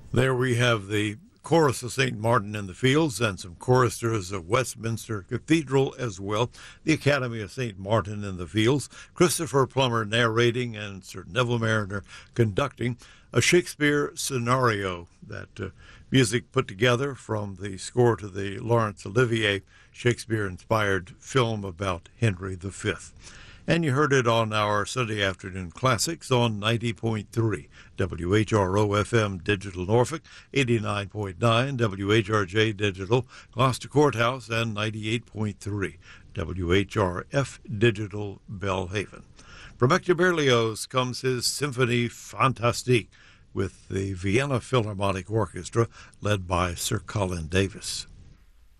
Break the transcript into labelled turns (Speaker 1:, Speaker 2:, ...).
Speaker 1: There we have the chorus of St. Martin in the Fields and some choristers of Westminster Cathedral as well. The Academy of St. Martin in the Fields. Christopher Plummer narrating and Sir Neville Mariner conducting a Shakespeare scenario, that music put together from the score to the Laurence Olivier Shakespeare-inspired film about Henry V. And you heard it on our Sunday afternoon classics on 90.3 WHRO-FM Digital Norfolk, 89.9 WHRJ Digital Gloucester Courthouse, and 98.3 WHRF Digital Belhaven. From Hector Berlioz comes his Symphonie Fantastique with the Vienna Philharmonic Orchestra led by Sir Colin Davis.